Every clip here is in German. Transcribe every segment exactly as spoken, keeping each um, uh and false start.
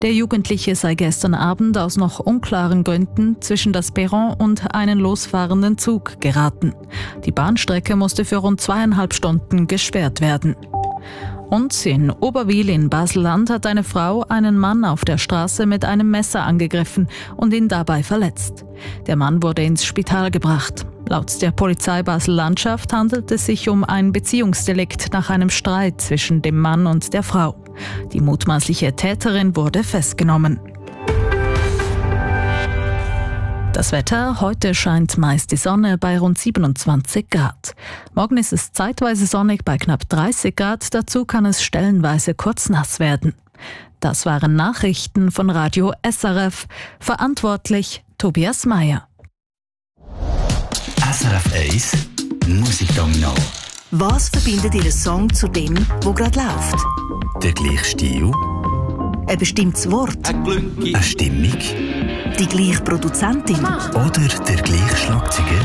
Der Jugendliche sei gestern Abend aus noch unklaren Gründen zwischen das Perron und einen losfahrenden Zug geraten. Die Bahnstrecke musste für rund zweieinhalb Stunden gesperrt werden. Und in Oberwil in Basel-Land hat eine Frau einen Mann auf der Straße mit einem Messer angegriffen und ihn dabei verletzt. Der Mann wurde ins Spital gebracht. Laut der Polizei Basel-Landschaft handelt es sich um ein Beziehungsdelikt nach einem Streit zwischen dem Mann und der Frau. Die mutmaßliche Täterin wurde festgenommen. Das Wetter: Heute scheint meist die Sonne bei rund siebenundzwanzig Grad. Morgen ist es zeitweise sonnig bei knapp dreißig Grad. Dazu kann es stellenweise kurz nass werden. Das waren Nachrichten von Radio S R F. Verantwortlich Tobias Meyer. S R F eins Musikdomino. Was verbindet Ihr Song zu dem, wo gerade läuft? Der gleiche Stil. Ein bestimmtes Wort? Eine Stimmung. Die gleiche Produzentin? Oder der gleiche Schlagzeuger.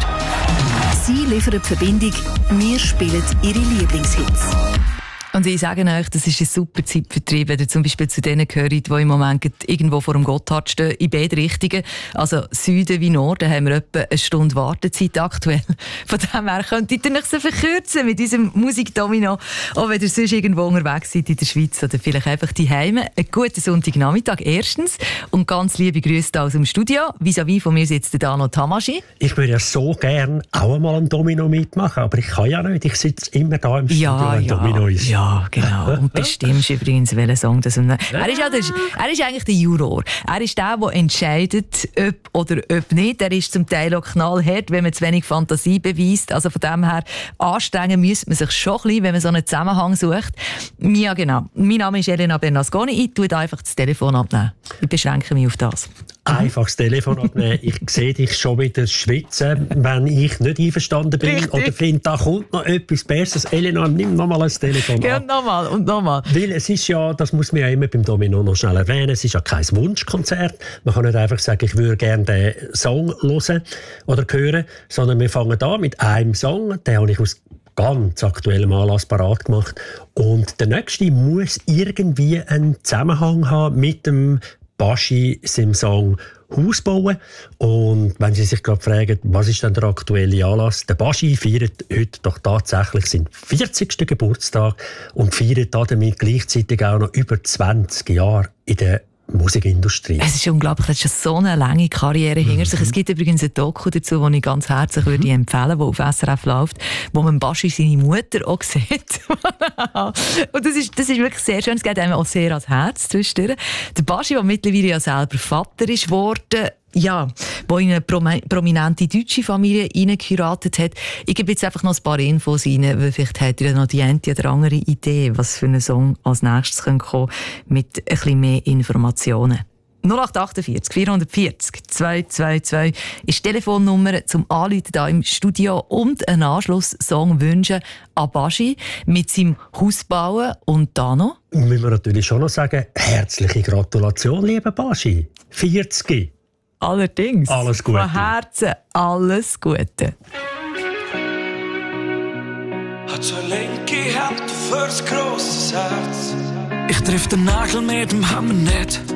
Sie liefern die Verbindung, wir spielen Ihre Lieblingshits. Und ich sage euch, das ist ein super Zeitvertrieb, wenn ihr zum Beispiel zu denen gehört, die im Moment irgendwo vor dem Gotthard stehen, in beide Richtungen. Also Süden wie Norden haben wir etwa eine Stunde Wartezeit aktuell. Von dem her könntet ihr euch so verkürzen mit diesem Musikdomino. Auch wenn ihr sonst irgendwo unterwegs seid in der Schweiz oder vielleicht einfach daheim. Einen guten Sonntagnachmittag erstens und ganz liebe Grüße aus dem Studio. Vis-à-vis von mir sitzt der Dano Tamaschi. Ich würde ja so gerne auch einmal ein Domino mitmachen, aber ich kann ja nicht. Ich sitze immer da im Studio, ja, wenn ja, Domino ist. Ja. Ja, genau. Und bestimmst übrigens, welchen Song das ist. Er ist, ja der, er ist eigentlich der Juror. Er ist der, der entscheidet, ob oder ob nicht. Er ist zum Teil auch knallhart, wenn man zu wenig Fantasie beweist. Also von dem her anstrengen müsste man sich schon ein bisschen, wenn man so einen Zusammenhang sucht. Ja, genau. Mein Name ist Elena Bernasconi. Ich tue einfach das Telefon abnehmen. Ich beschränke mich auf das. Einfach das Telefon abnehmen. Ich sehe dich schon wieder schwitzen, wenn ich nicht einverstanden bin. Richtig. Oder finde, da kommt noch etwas Besseres. Elena, nimm noch mal ein Telefon Ja, ab. und nochmal, und nochmal. Weil es ist ja, das muss man ja immer beim Domino noch schnell erwähnen, es ist ja kein Wunschkonzert. Man kann nicht einfach sagen, ich würde gerne den Song hören oder hören, sondern wir fangen an mit einem Song, den habe ich aus ganz aktuellem Anlass parat gemacht. Und der nächste muss irgendwie einen Zusammenhang haben mit dem Baschi seinem Song Haus bauen. Und wenn Sie sich gerade fragen, was ist denn der aktuelle Anlass? Der Baschi feiert heute doch tatsächlich seinen vierzigsten Geburtstag und feiert damit gleichzeitig auch noch über zwanzig Jahre in der Musikindustrie. Es ist unglaublich, das ist so eine lange Karriere hinter sich. Es gibt übrigens ein Doku dazu, das ich ganz herzlich mhm. würde empfehlen, das auf S R F läuft, wo man Baschi seine Mutter auch sieht. Und das ist, das ist wirklich sehr schön. Es geht einem auch sehr ans Herz zwischendurch. Der Baschi, der mittlerweile ja selber Vater ist geworden, ja, der in eine prominente deutsche Familie reingeheiratet hat. Ich gebe jetzt einfach noch ein paar Infos rein, weil vielleicht habt ihr noch die eine oder andere Idee, was für ein Song als nächstes kommen könnte, mit ein bisschen mehr Informationen. null acht acht vier vier vier null zwei zwei zwei ist die Telefonnummer zum Anrufen hier im Studio und einen Anschlusssong wünschen an Baschi mit seinem Hausbauen. Und da noch? Müssen wir natürlich schon noch sagen, herzliche Gratulation, lieber Baschi. vierzig. Allerdings. Alles Gute. Von Herzen alles Gute. Hat so linke Hand fürs grosses Herz. Ich triff den Nagel mit dem Hammer nicht.